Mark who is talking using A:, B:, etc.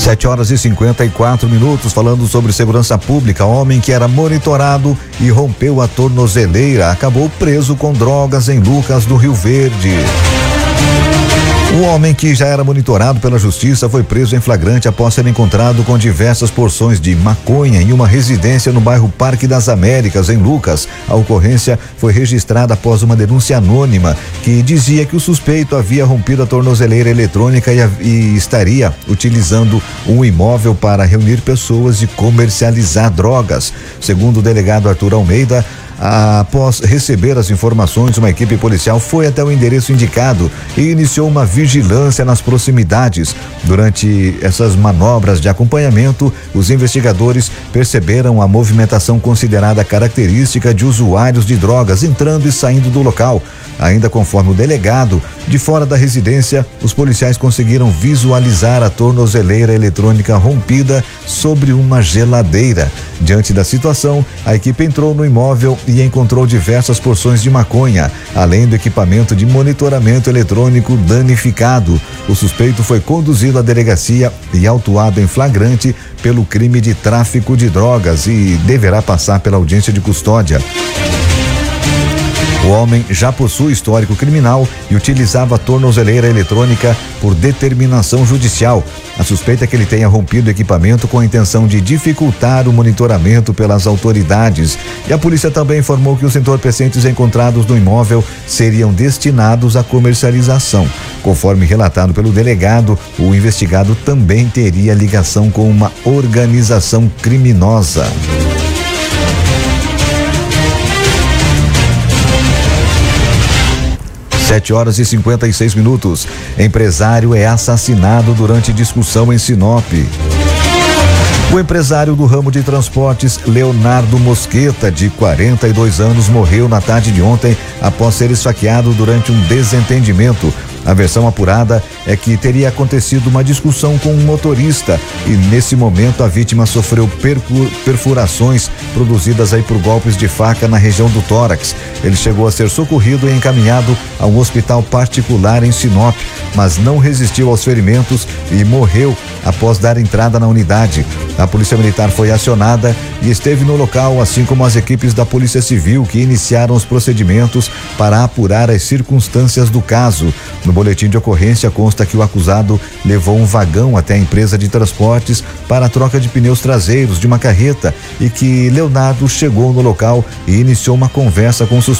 A: 7h54, falando sobre segurança pública. Homem que era monitorado e rompeu a tornozeleira acabou preso com drogas em Lucas do Rio Verde. O homem que já era monitorado pela justiça foi preso em flagrante após ser encontrado com diversas porções de maconha em uma residência no bairro Parque das Américas, em Lucas. A ocorrência foi registrada após uma denúncia anônima que dizia que o suspeito havia rompido a tornozeleira eletrônica e estaria utilizando um imóvel para reunir pessoas e comercializar drogas. Segundo o delegado Arthur Almeida, após receber as informações, uma equipe policial foi até o endereço indicado e iniciou uma vigilância nas proximidades. Durante essas manobras de acompanhamento, os investigadores perceberam a movimentação considerada característica de usuários de drogas entrando e saindo do local. Ainda conforme o delegado, de fora da residência, os policiais conseguiram visualizar a tornozeleira eletrônica rompida sobre uma geladeira. Diante da situação, a equipe entrou no imóvel e encontrou diversas porções de maconha, além do equipamento de monitoramento eletrônico danificado. O suspeito foi conduzido à delegacia e autuado em flagrante pelo crime de tráfico de drogas e deverá passar pela audiência de custódia. O homem já possui histórico criminal e utilizava a tornozeleira eletrônica por determinação judicial. A suspeita é que ele tenha rompido o equipamento com a intenção de dificultar o monitoramento pelas autoridades. E a polícia também informou que os entorpecentes encontrados no imóvel seriam destinados à comercialização. Conforme relatado pelo delegado, o investigado também teria ligação com uma organização criminosa. 7h56. Empresário é assassinado durante discussão em Sinop. O empresário do ramo de transportes, Leonardo Mosqueta, de 42 anos, morreu na tarde de ontem após ser esfaqueado durante um desentendimento. A versão apurada é que teria acontecido uma discussão com um motorista e nesse momento a vítima sofreu perfurações produzidas aí por golpes de faca na região do tórax. Ele chegou a ser socorrido e encaminhado a um hospital particular em Sinop, mas não resistiu aos ferimentos e morreu após dar entrada na unidade. A Polícia Militar foi acionada e esteve no local, assim como as equipes da Polícia Civil, que iniciaram os procedimentos para apurar as circunstâncias do caso. No boletim de ocorrência consta que o acusado levou um vagão até a empresa de transportes para a troca de pneus traseiros de uma carreta e que Leonardo chegou no local e iniciou uma conversa com o suspeito.